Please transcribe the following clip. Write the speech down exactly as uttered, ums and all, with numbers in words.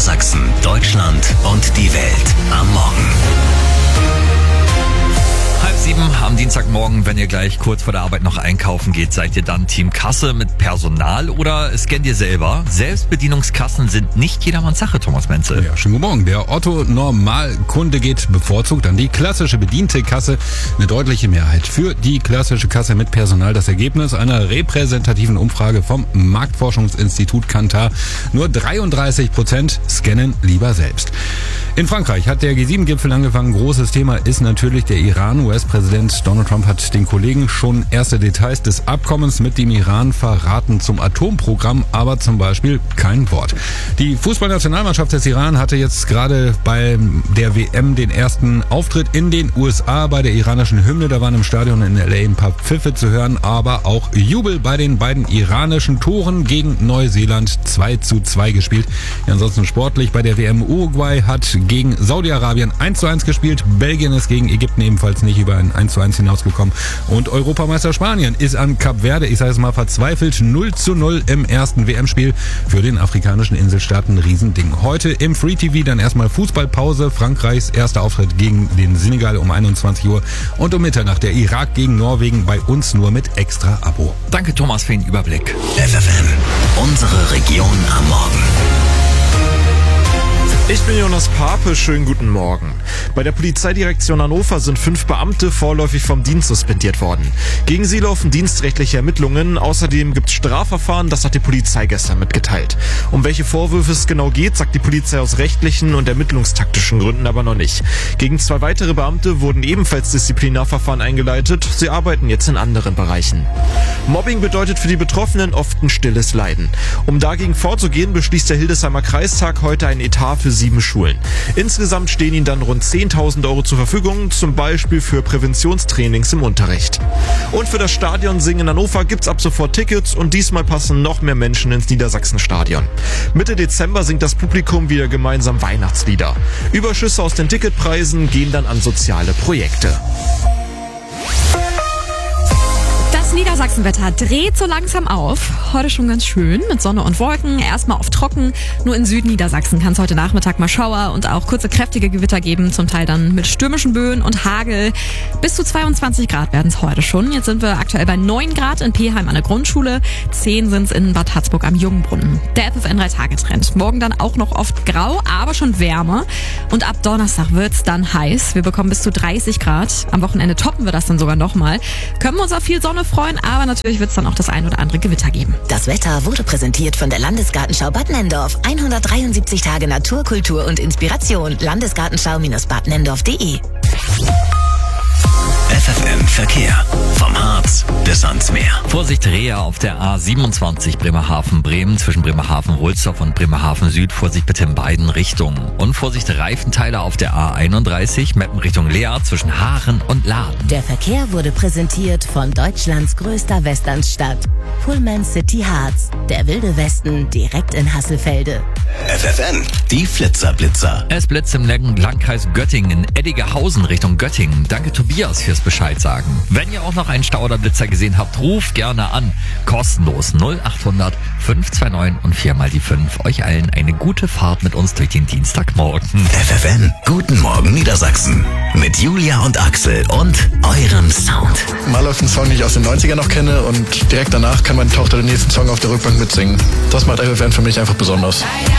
Niedersachsen, Deutschland und die Welt am Morgen. Halb sieben am Dienstagmorgen, wenn ihr gleich kurz vor der Arbeit noch einkaufen geht, seid ihr dann Team Kasse mit Personal oder scannt ihr selber? Selbstbedienungskassen sind nicht jedermanns Sache, Thomas Menzel. Ja, schönen guten Morgen. Der Otto-Normalkunde geht bevorzugt an die klassische bediente Kasse. Eine deutliche Mehrheit für die klassische Kasse mit Personal. Das Ergebnis einer repräsentativen Umfrage vom Marktforschungsinstitut Kantar. Nur dreiunddreißig Prozent scannen lieber selbst. In Frankreich hat der G sieben Gipfel angefangen. Großes Thema ist natürlich der Iran. U S-Präsident Donald Trump hat den Kollegen schon erste Details des Abkommens mit dem Iran verraten zum Atomprogramm, aber zum Beispiel kein Wort. Die Fußballnationalmannschaft des Iran hatte jetzt gerade bei der W M den ersten Auftritt in den U S A bei der iranischen Hymne. Da waren im Stadion in L A ein paar Pfiffe zu hören, aber auch Jubel bei den beiden iranischen Toren gegen Neuseeland zwei zu zwei gespielt. Ja, ansonsten sportlich bei der W M Uruguay hat gegen Saudi-Arabien eins zu eins gespielt. Belgien ist gegen Ägypten ebenfalls nicht über ein eins zu eins hinausgekommen. Und Europameister Spanien ist an Kap Verde, ich sage es mal verzweifelt, null zu null im ersten W M-Spiel. Für den afrikanischen Inselstaaten ein Riesending. Heute im Free T V dann erstmal Fußballpause. Frankreichs erster Auftritt gegen den Senegal um einundzwanzig Uhr. Und um Mitternacht der Irak gegen Norwegen, bei uns nur mit extra Abo. Danke Thomas für den Überblick. F F M, unsere Region am Morgen. Ich bin Jonas Pape, schönen guten Morgen. Bei der Polizeidirektion Hannover sind fünf Beamte vorläufig vom Dienst suspendiert worden. Gegen sie laufen dienstrechtliche Ermittlungen. Außerdem gibt es Strafverfahren, das hat die Polizei gestern mitgeteilt. Um welche Vorwürfe es genau geht, sagt die Polizei aus rechtlichen und ermittlungstaktischen Gründen aber noch nicht. Gegen zwei weitere Beamte wurden ebenfalls Disziplinarverfahren eingeleitet. Sie arbeiten jetzt in anderen Bereichen. Mobbing bedeutet für die Betroffenen oft ein stilles Leiden. Um dagegen vorzugehen, beschließt der Hildesheimer Kreistag heute ein Etat für sieben Schulen. Insgesamt stehen ihnen dann rund zehntausend Euro zur Verfügung, zum Beispiel für Präventionstrainings im Unterricht. Und für das Stadion Singen in Hannover gibt's ab sofort Tickets und diesmal passen noch mehr Menschen ins Niedersachsenstadion. Mitte Dezember singt das Publikum wieder gemeinsam Weihnachtslieder. Überschüsse aus den Ticketpreisen gehen dann an soziale Projekte. Das Niedersachsenwetter dreht so langsam auf. Heute schon ganz schön mit Sonne und Wolken. Erstmal auf trocken. Nur in Südniedersachsen kann es heute Nachmittag mal Schauer und auch kurze kräftige Gewitter geben. Zum Teil dann mit stürmischen Böen und Hagel. Bis zu zweiundzwanzig Grad werden es heute schon. Jetzt sind wir aktuell bei neun Grad in Peheim an der Grundschule. zehn sind es in Bad Harzburg am Jungenbrunnen. Der F F N drei Tage Trend. Morgen dann auch noch oft grau, aber schon wärmer. Und ab Donnerstag wird's dann heiß. Wir bekommen bis zu dreißig Grad. Am Wochenende toppen wir das dann sogar nochmal. Können wir uns auf viel Sonne freuen, aber natürlich wird es dann auch das ein oder andere Gewitter geben. Das Wetter wurde präsentiert von der Landesgartenschau Bad Nenndorf. hundertdreiundsiebzig Tage Natur, Kultur und Inspiration. Landesgartenschau Bad Nenndorf punkt de. F F M Verkehr. Vom Harz bis ans Meer. Vorsicht Reha auf der A siebenundzwanzig Bremerhaven-Bremen zwischen Bremerhaven-Wohlsdorf und Bremerhaven-Süd. Vorsicht bitte in beiden Richtungen. Und Vorsicht Reifenteile auf der A einunddreißig Meppen Richtung Leer zwischen Haaren und Laden. Der Verkehr wurde präsentiert von Deutschlands größter Westernstadt. Pullman City Harz. Der wilde Westen direkt in Hasselfelde. F F N, die Flitzerblitzer. Es blitzt im Landkreis Göttingen, Eddigerhausen Richtung Göttingen. Danke Tobias fürs Bescheid sagen. Wenn ihr auch noch einen Stau oder Blitzer gesehen habt, ruft gerne an. Kostenlos null achthundert fünf zwei neun und viermal die fünf. Euch allen eine gute Fahrt mit uns durch den Dienstagmorgen. F F N, guten Morgen Niedersachsen. Mit Julia und Axel und eurem Sound. Mal läuft ein Song, den ich aus den neunzigern noch kenne und direkt danach kann meine Tochter den nächsten Song auf der Rückbank mitsingen. Das macht F F N für mich einfach besonders.